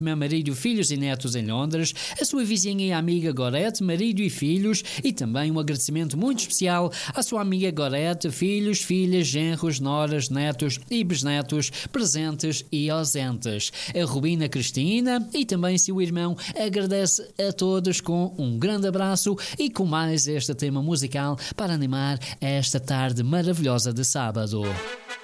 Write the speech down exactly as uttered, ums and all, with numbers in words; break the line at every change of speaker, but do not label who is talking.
meu marido, filhos e netos em Londres, a sua vizinha e amiga Gorete, marido e filhos, e também um agradecimento muito especial à sua amiga Gorete, filhos, filhas, genros, noras, netos e bisnetos, presentes e ausentes. A Rubina Cristina e também seu irmão agradece a todos com um grande abraço e com mais este tema musical para animar esta tarde maravilhosa de sábado.